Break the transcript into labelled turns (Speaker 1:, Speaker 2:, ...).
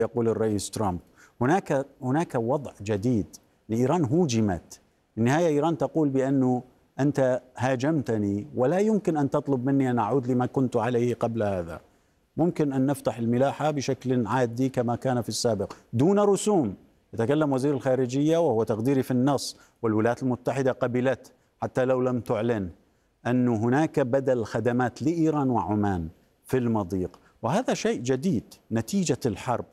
Speaker 1: يقول الرئيس ترامب. هناك وضع جديد لإيران. هوجمت، في النهاية إيران تقول بأنه أنت هاجمتني ولا يمكن أن تطلب مني أن أعود لما كنت عليه قبل هذا. ممكن أن نفتح الملاحة بشكل عادي كما كان في السابق دون رسوم. يتكلم وزير الخارجية وهو تقديري في النص، والولايات المتحدة قبلت حتى لو لم تعلن أن هناك بدل خدمات لإيران وعمان في المضيق، وهذا شيء جديد نتيجة الحرب.